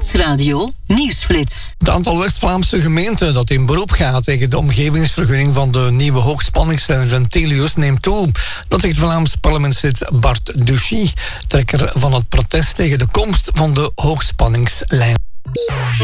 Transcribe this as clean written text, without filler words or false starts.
Nieuwsradio Nieuwsflits. Het aantal West-Vlaamse gemeenten dat in beroep gaat tegen de omgevingsvergunning van de nieuwe hoogspanningslijn van Telius neemt toe. Dat zegt Vlaams parlementslid Bart Duchy, trekker van het protest tegen de komst van de hoogspanningslijn.